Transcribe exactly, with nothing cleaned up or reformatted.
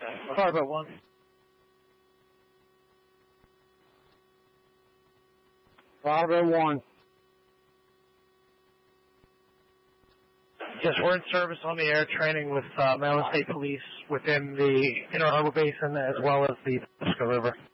Okay. Bravo one. Bravo one. Yes, we're in service on the air training with uh, Maryland State Police within the Inner Harbor Basin as well as the Pisco River.